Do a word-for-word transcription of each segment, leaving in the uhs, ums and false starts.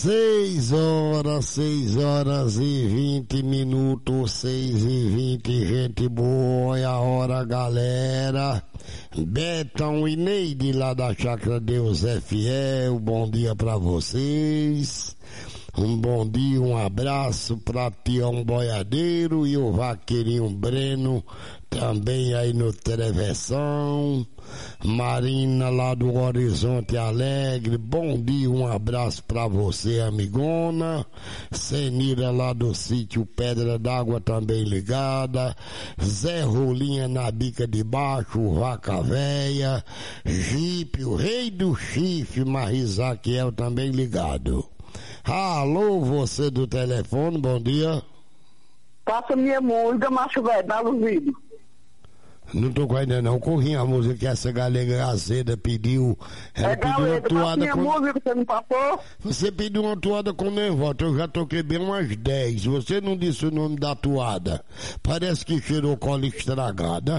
Seis horas, seis horas e vinte minutos, seis e vinte, gente boa, é a hora, galera. Betão e Neide lá da Chácara Deus é Fiel, bom dia pra vocês. Um bom dia, um abraço pra Tião Boiadeiro e o Vaqueirinho Breno, também aí no Travessão. Marina lá do Horizonte Alegre, bom dia, um abraço pra você, amigona. Senira lá do sítio Pedra d'Água também ligada. Zé Rolinha na bica de baixo, Vaca Véia. Jipe, o rei do chifre, Marizaquiel também ligado. Alô, você do telefone, bom dia. Passa minha música, macho velho, dá ouvido. Não tô com ainda não, corri a música que essa galega azeda pediu. Ela é pediu uma toada minha com... música, você não passou? Você pediu uma toada com nervosa, eu já toquei bem umas dez. Você não disse o nome da toada. Parece que cheirou cola estragada.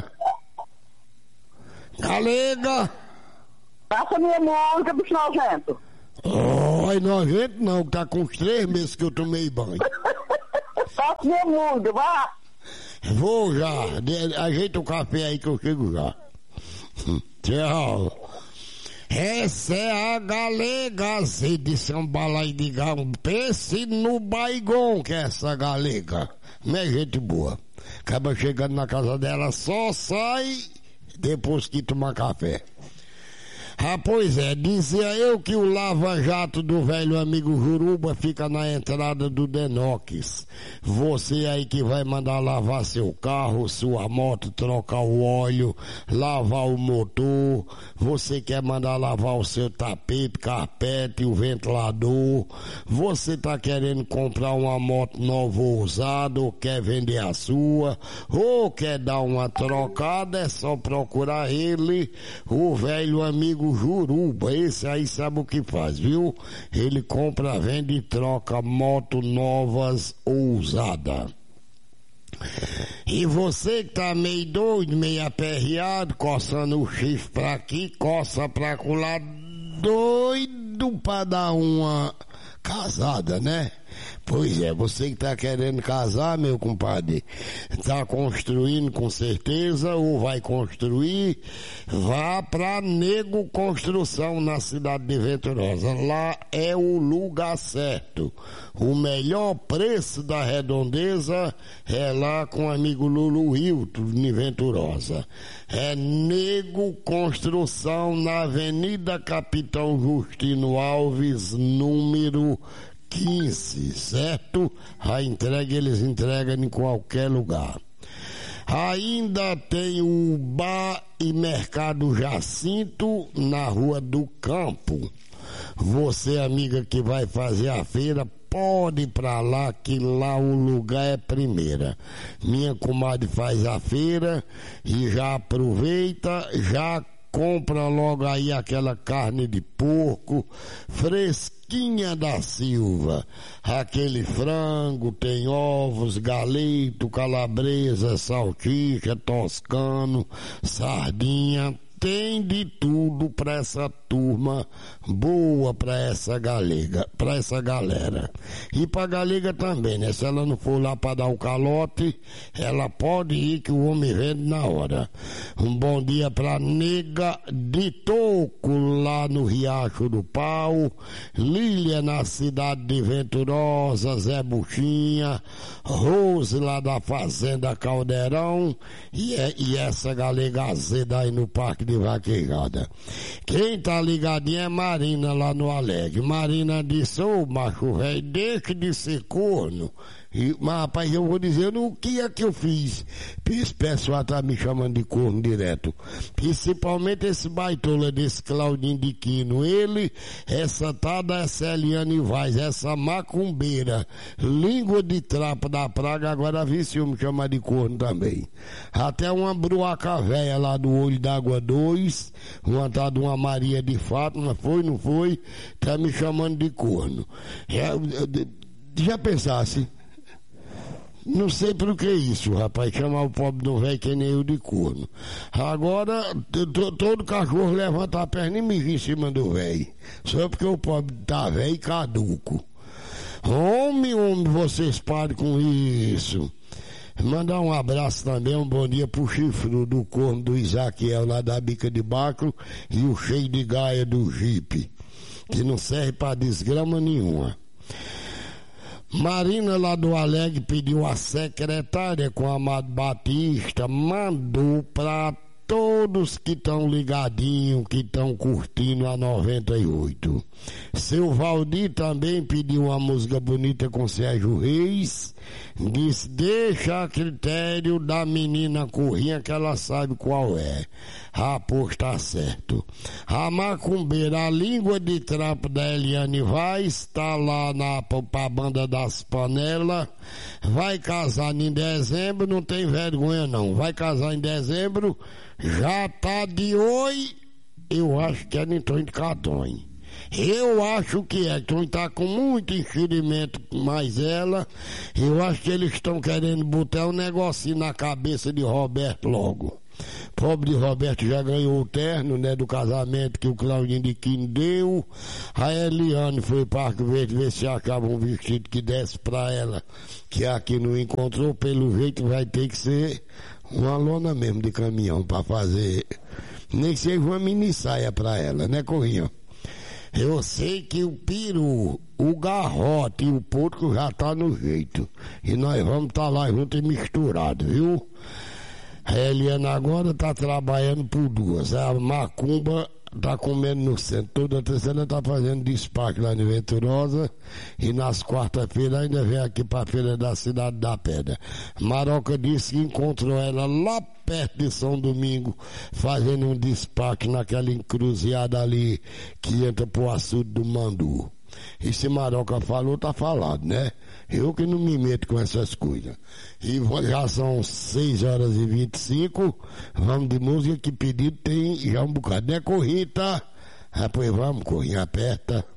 Galega! Passa minha música, bicho nojento. Ai, nojento não, tá com uns três meses que eu tomei banho. Passa minha música, vá! Vou já, ajeita o café aí que eu chego já. Tchau. Essa é a galega, se de São Balai de Gão. Pense no Baigon, que é essa galega. Não é gente boa. Acaba chegando na casa dela, só sai depois que toma café. Ah, pois é, dizia eu que o lava-jato do velho amigo Juruba fica na entrada do Denox. Você aí que vai mandar lavar seu carro, sua moto, trocar o óleo, lavar o motor, você quer mandar lavar o seu tapete, carpete, o ventilador, você tá querendo comprar uma moto nova ou usada, ou quer vender a sua, ou quer dar uma trocada, é só procurar ele, o velho amigo Juruba. Esse aí sabe o que faz, viu? Ele compra, vende e troca moto novas ou usada. E você que tá meio doido, meio aperreado, coçando o chifre pra aqui, coça pra colar, doido pra dar uma casada, né? Pois é, você que tá querendo casar, meu compadre, tá construindo com certeza ou vai construir, vá pra Nego Construção na cidade de Venturosa. Lá é o lugar certo. O melhor preço da redondeza é lá com o amigo Lulu Hilton, de Venturosa. É Nego Construção na Avenida Capitão Justino Alves, número quinze, certo? A entrega eles entregam em qualquer lugar. Ainda tem o Bar e Mercado Jacinto na Rua do Campo. Você, amiga que vai fazer a feira, pode ir pra lá, que lá o lugar é primeira. Minha comadre faz a feira e já aproveita, já compra logo aí aquela carne de porco fresquinha da Silva, aquele frango, tem ovos, galeto, calabresa, salsicha, toscano, sardinha, tem de tudo pra essa turma boa, pra essa galega, pra essa galera. E pra galega também, né? Se ela não for lá pra dar o calote, ela pode ir que o homem vende na hora. Um bom dia pra Nega de Toco, lá no Riacho do Pau, Lília na cidade de Venturosa, Zé Buchinha, Rose lá da Fazenda Caldeirão, e, é, e essa galega azeda aí no Parque de Vaquejada. Quem tá ligadinho é Marina lá no Alegre. Marina disse, ô macho velho, deixa de ser corno. E, mas rapaz, eu vou dizer o que é que eu fiz. Esse pessoal tá me chamando de corno direto. Principalmente esse baitola desse Claudinho de Quino. Ele, essa tá da Celiane Vaz, essa macumbeira, língua de trapo da praga, agora vi se eu me chamar de corno também. Até uma bruaca véia lá do Olho d'Água dois, uma tá de uma Maria de Fátima, foi, não foi, tá me chamando de corno. Já, já pensasse? Não sei por que isso, rapaz, chamar o pobre do velho que nem eu de corno. Agora, todo cachorro levanta a perna e mija em cima do velho. Só porque o pobre tá velho e caduco. Homem, homem, vocês parem com isso. Mandar um abraço também, um bom dia pro chifre do corno do Isaquiel lá da Bica de Bacro e o cheio de gaia do Jipe, que não serve pra desgrama nenhuma. Marina lá do Alegre pediu a secretária com o Amado Batista, mandou pra todos que estão ligadinhos, que estão curtindo a noventa e oito. Seu Valdir também pediu uma música bonita com Sérgio Reis. Disse, deixa a critério da menina Corrinha que ela sabe qual é. Ah, pois tá certo. A macumbeira, a língua de trapo da Eliane Vaz, tá lá na pra banda das panelas. Vai casar em dezembro, não tem vergonha não. Vai casar em dezembro, já tá de oi, eu acho que é em Tonho de Cadonho. Eu acho que é, Tonho tá com muito enxerimento, mas ela, eu acho que eles estão querendo botar um negocinho na cabeça de Roberto logo. Pobre de Roberto já ganhou o terno, né, do casamento que o Claudinho de Quino deu. A Eliane foi para Arco Verde ver se achava um vestido que desse pra ela, que aqui não encontrou. Pelo jeito vai ter que ser uma lona mesmo de caminhão para fazer, nem que seja uma mini saia pra ela, né, Corrinha? Eu sei que o peru, o garrote e o porco já tá no jeito, e nós vamos estar tá lá junto e misturado, viu? A Eliana agora tá trabalhando por duas. A macumba tá comendo no centro. Toda terceira tá fazendo despacho lá em Venturosa. E nas quarta-feiras ainda vem aqui pra feira da Cidade da Pedra. Maroca disse que encontrou ela lá perto de São Domingo, fazendo um despacho naquela encruzilhada ali que entra pro açude do Mandu. E se Maroca falou, tá falado, né? Eu que não me meto com essas coisas. E já são seis horas e vinte e cinco. Vamos de música, que pedido tem já um bocado, né, Corrita? Ah, pois vamos, Corrinha, aperta.